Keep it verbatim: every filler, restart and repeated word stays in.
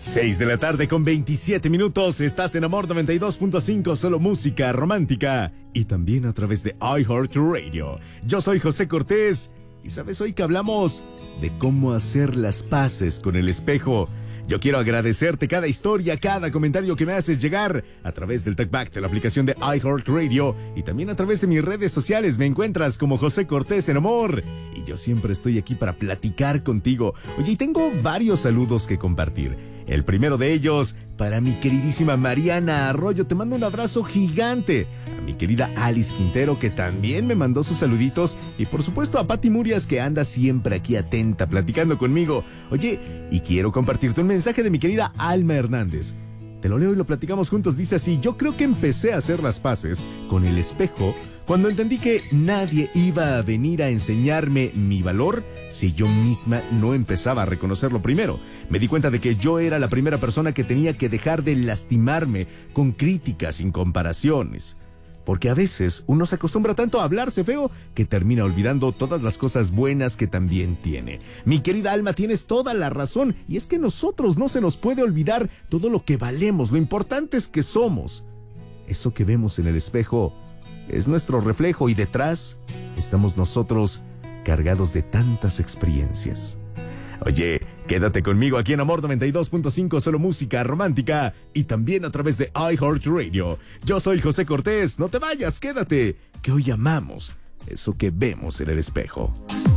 seis de la tarde con veintisiete minutos. Estás en Amor noventa y dos punto cinco, solo música romántica. Y también a través de iHeartRadio. Yo soy José Cortés. Y sabes, hoy que hablamos de cómo hacer las paces con el espejo. Yo quiero agradecerte cada historia, cada comentario que me haces llegar a través del TalkBack de la aplicación de iHeartRadio y también a través de mis redes sociales. Me encuentras como José Cortés en Amor y yo siempre estoy aquí para platicar contigo. Oye, y tengo varios saludos que compartir. El primero de ellos para mi queridísima Mariana Arroyo. Te mando un abrazo gigante. A mi querida Alice Quintero, que también me mandó sus saluditos. Y por supuesto a Pati Murias, que anda siempre aquí atenta, platicando conmigo. Oye, y quiero compartirte un mensaje de mi querida Alma Hernández. Te lo leo y lo platicamos juntos. Dice así: yo creo que empecé a hacer las paces con el espejo cuando entendí que nadie iba a venir a enseñarme mi valor si yo misma no empezaba a reconocerlo primero. Me di cuenta de que yo era la primera persona que tenía que dejar de lastimarme con críticas sin comparaciones. Porque a veces uno se acostumbra tanto a hablarse feo que termina olvidando todas las cosas buenas que también tiene. Mi querida Alma, tienes toda la razón. Y es que nosotros no se nos puede olvidar todo lo que valemos, lo importante es que somos. Eso que vemos en el espejo es nuestro reflejo y detrás estamos nosotros cargados de tantas experiencias. Oye, quédate conmigo aquí en Amor noventa y dos punto cinco, solo música romántica y también a través de iHeartRadio. Yo soy José Cortés, no te vayas, quédate, que hoy amamos eso que vemos en el espejo.